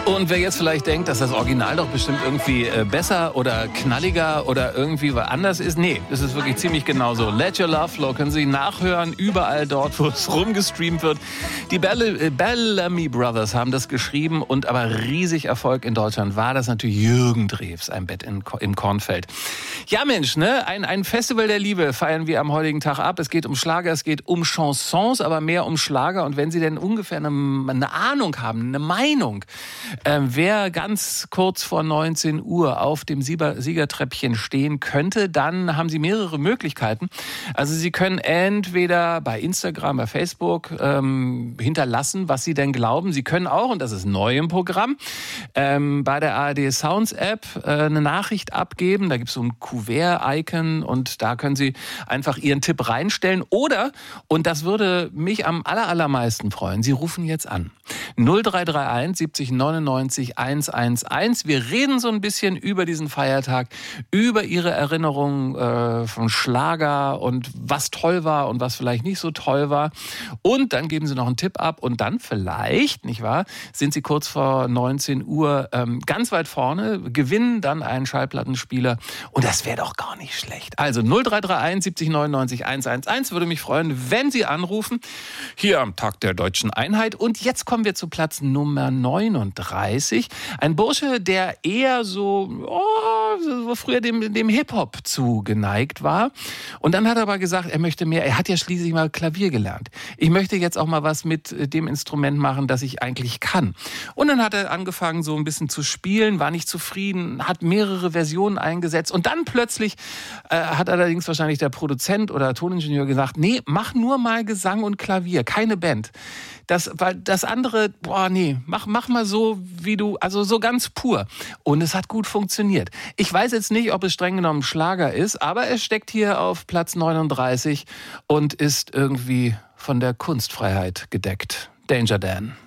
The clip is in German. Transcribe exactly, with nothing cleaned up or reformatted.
Und wer jetzt vielleicht denkt, dass das Original doch bestimmt irgendwie äh, besser oder knalliger oder irgendwie anders ist, nee, das ist wirklich ziemlich genauso. Let Your Love Flow können Sie nachhören, überall dort, wo es rumgestreamt wird. Die Bell- äh, Bellamy Brothers haben das geschrieben und aber riesig Erfolg in Deutschland war das natürlich Jürgen Drews, ein Bett in, im Kornfeld. Ja Mensch, ne, ein, ein Festival der Liebe feiern wir am heutigen Tag ab. Es geht um Schlager, es geht um Chansons, aber mehr um Schlager. Und wenn Sie denn ungefähr eine, eine Ahnung haben, eine Meinung, äh, wer ganz kurz vor neunzehn Uhr auf dem Sieger- Siegertreppchen stehen könnte, dann haben Sie mehrere Möglichkeiten. Also Sie können entweder bei Instagram, bei Facebook ähm, hinterlassen, was Sie denn glauben. Sie können auch, und das ist neu im Programm, ähm, bei der A R D Sounds App äh, eine Nachricht abgeben. Da gibt es so ein Kuvert-Icon und da können Sie einfach Ihren Tipp reinstellen. Oder, und das würde mich am aller, allermeisten freuen, Sie rufen jetzt an. null drei drei eins siebzig neunundneunzig hundertelf. Wir reden so ein bisschen über diesen Feiertag, über Ihre Erinnerungen äh, von Schlager und was toll war und was vielleicht nicht so toll war. Und dann geben Sie noch einen Tipp ab und dann vielleicht, nicht wahr, sind Sie kurz vor neunzehn Uhr ähm, ganz weit vorne, gewinnen dann einen Schallplattenspieler und das wäre doch gar nicht schlecht. Also null drei drei eins siebzig neunundneunzig hundertelf, würde mich freuen, wenn Sie anrufen, hier am Tag der Deutschen Einheit. Und jetzt kommen wir zu Platz Nummer neununddreißig. Ein Bursche, der eher so, oh, so früher dem, dem Hip-Hop zugeneigt war. Und dann hat er aber gesagt, er möchte mehr. Er hat ja schließlich mal Klavier gelernt. Ich möchte jetzt auch mal was mit dem Instrument machen, das ich eigentlich kann. Und dann hat er angefangen, so ein bisschen zu spielen, war nicht zufrieden, hat mehrere Versionen eingesetzt. Und dann plötzlich äh, hat allerdings wahrscheinlich der Produzent oder Toningenieur gesagt, nee, mach nur mal Gesang und Klavier, keine Band. Das, weil das andere, boah, nee, mach, mach mal so, wie du, also so ganz pur. Und es hat gut funktioniert. Ich weiß jetzt nicht, ob es streng genommen Schlager ist, aber es steckt hier auf Platz neununddreißig und ist irgendwie von der Kunstfreiheit gedeckt. Danger Dan.